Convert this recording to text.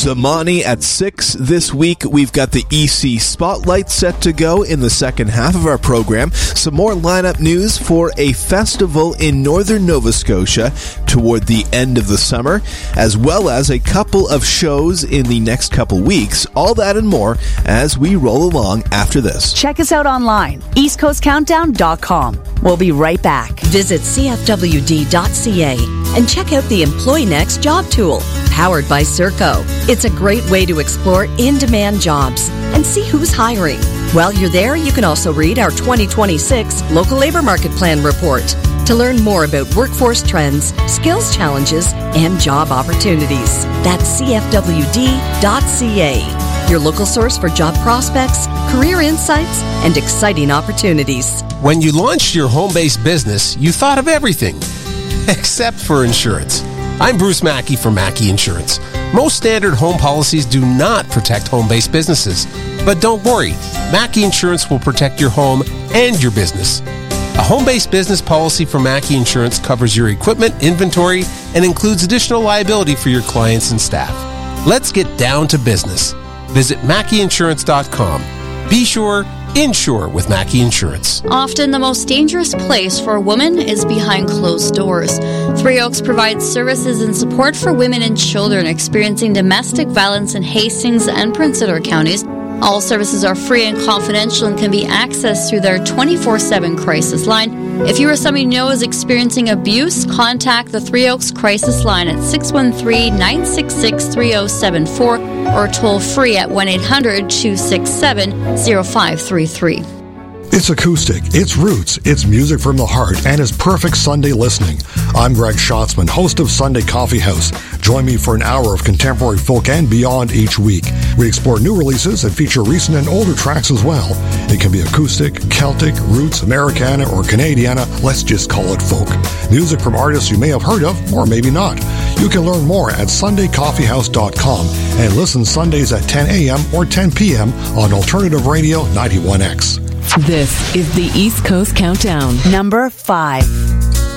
Zamani at 6 this week. We've got the EC Spotlight set to go in the second half of our program. Some more lineup news for a festival in northern Nova Scotia toward the end of the summer, as well as a couple of shows in the next couple weeks. All that and more as we roll along after this. Check us out online, eastcoastcountdown.com. We'll be right back. Visit cfwd.ca and check out the Employ Next job tool, powered by Serco. It's a great way to explore in-demand jobs and see who's hiring. While you're there, you can also read our 2026 Local Labor Market Plan report to learn more about workforce trends, skills challenges, and job opportunities. That's cfwd.ca, your local source for job prospects, career insights, and exciting opportunities. When you launched your home-based business, you thought of everything except for insurance. I'm Bruce Mackey from Mackey Insurance. Most standard home policies do not protect home-based businesses. But don't worry, Mackey Insurance will protect your home and your business. A home-based business policy from Mackey Insurance covers your equipment, inventory, and includes additional liability for your clients and staff. Let's get down to business. Visit MackeyInsurance.com. Be sure, insure with Mackey Insurance. Often the most dangerous place for a woman is behind closed doors. Three Oaks provides services and support for women and children experiencing domestic violence in Hastings and Prince Edward counties. All services are free and confidential and can be accessed through their 24/7 crisis line. If you or somebody you know is experiencing abuse, contact the Three Oaks Crisis Line at 613-966-3074 or toll free at 1-800-267-0533. It's acoustic, it's roots, it's music from the heart, and it's perfect Sunday listening. I'm Greg Schatzman, host of Sunday Coffee House. Join me for an hour of contemporary folk and beyond each week. We explore new releases that feature recent and older tracks as well. It can be acoustic, Celtic, roots, Americana, or Canadiana. Let's just call it folk. Music from artists you may have heard of, or maybe not. You can learn more at SundayCoffeehouse.com and listen Sundays at 10 a.m. or 10 p.m. on Alternative Radio 91X. This is the East Coast Countdown. Number 5.